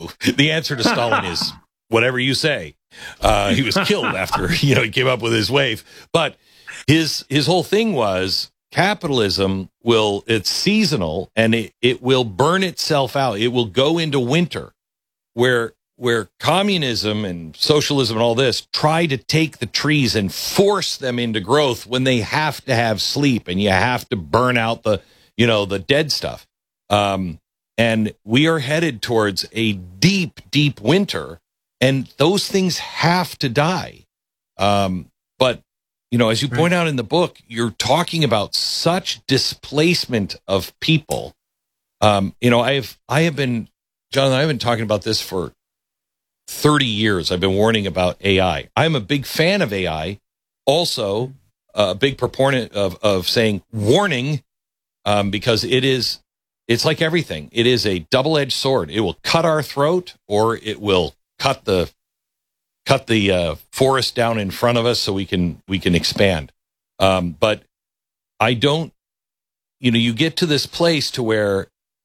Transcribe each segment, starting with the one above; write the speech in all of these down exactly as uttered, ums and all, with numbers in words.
no, the answer to Stalin is whatever you say. Uh, he was killed after, you know, he came up with his wave. But his his whole thing was capitalism will, it's seasonal, and it, it will burn itself out. It will go into winter, where where communism and socialism and all this try to take the trees and force them into growth when they have to have sleep and you have to burn out the, you know, the dead stuff. Um, and we are headed towards a deep, deep winter, and those things have to die. Um, but, you know, as you point out in the book, you're talking about such displacement of people. Um, you know, I've, I have been, Jonathan, I've been talking about this for thirty years. I've been warning about A I. I'm a big fan of A I, also a big proponent of, of saying warning, um, because it is, it's like everything. It is a double-edged sword. It will cut our throat, or it will cut the cut the uh, forest down in front of us so we can we can expand. Um, but I don't, you know, you get to this place to where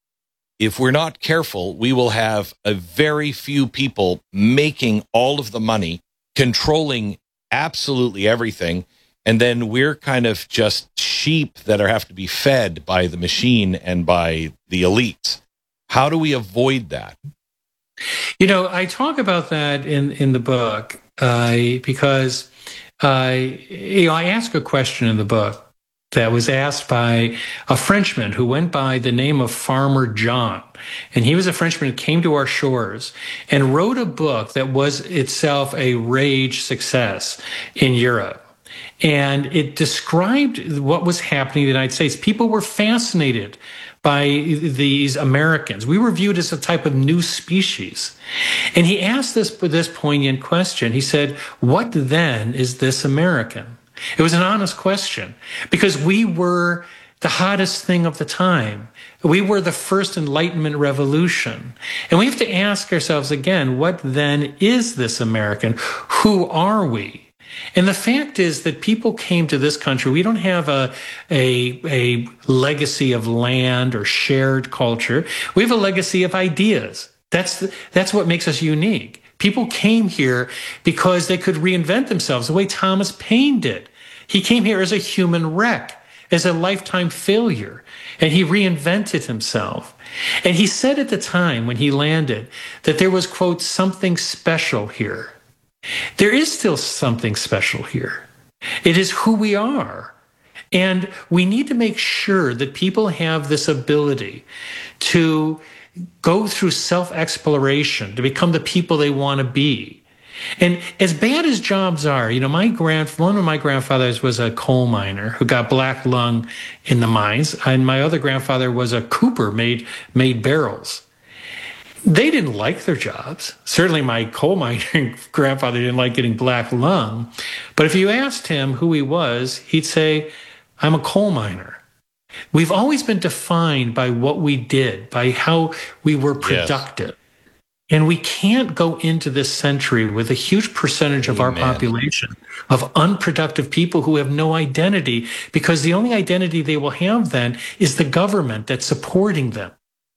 if we're not careful, we will have a very few people making all of the money, controlling absolutely everything, and then we're kind of just sheep that are have to be fed by the machine and by the elites. How do we avoid that? You know, I talk about that in, in the book uh, because uh, you know, I ask a question in the book that was asked by a Frenchman who went by the name of Farmer John. And he was a Frenchman who came to our shores and wrote a book that was itself a rage success in Europe. And it described what was happening in the United States. People were fascinated by these Americans. We were viewed as a type of new species. And he asked this, this poignant question. He said, what then is this American? It was an honest question, because we were the hottest thing of the time. We were the first Enlightenment revolution. And we have to ask ourselves again, what then is this American? Who are we? And the fact is that people came to this country. We don't have a, a, a legacy of land or shared culture. We have a legacy of ideas. That's, the, that's what makes us unique. People came here because they could reinvent themselves the way Thomas Paine did. He came here as a human wreck, as a lifetime failure, and he reinvented himself. And he said at the time when he landed that there was, quote, something special here. There is still something special here. It is who we are. And we need to make sure that people have this ability to go through self-exploration, to become the people they want to be. And as bad as jobs are, you know, my grand, one of my grandfathers was a coal miner who got black lung in the mines, and my other grandfather was a cooper, made made barrels. They didn't like their jobs. Certainly my coal mining grandfather didn't like getting black lung. But if you asked him who he was, he'd say, I'm a coal miner. We've always been defined by what we did, by how we were productive. Yes. And we can't go into this century with a huge percentage of Amen. Our population of unproductive people who have no identity, because the only identity they will have then is the government that's supporting them.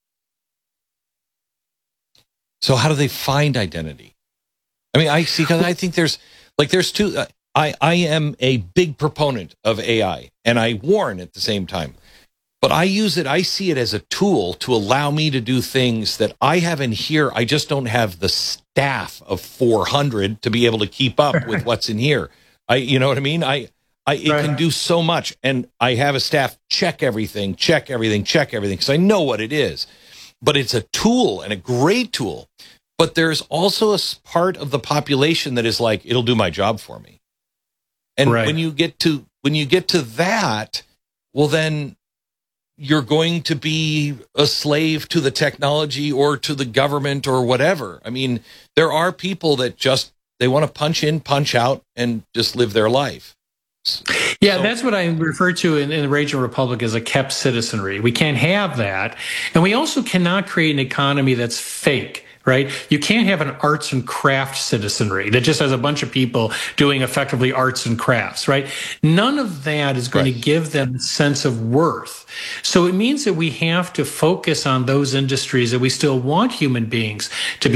So how do they find identity? I mean, I see, because I think there's, like, there's two, I, I am a big proponent of A I, and I warn at the same time. But I use it, I see it as a tool to allow me to do things that I have in here. I just don't have the staff of four hundred to be able to keep up with what's in here. I, you know what I mean? I, I it right. can do so much. And I have a staff check everything, check everything, check everything, because I know what it is. But it's a tool, and a great tool. But there's also a part of the population that is like, it'll do my job for me. And right. when you get to when you get to that, well, then you're going to be a slave to the technology or to the government or whatever. I mean, there are people that just, they want to punch in, punch out, and just live their life. Yeah, so, that's what I refer to in, in the Raging Republic as a kept citizenry. We can't have that. And we also cannot create an economy that's fake. Right? You can't have an arts and crafts citizenry that just has a bunch of people doing effectively arts and crafts, right? None of that is going right. to give them a sense of worth. So it means that we have to focus on those industries that we still want human beings to be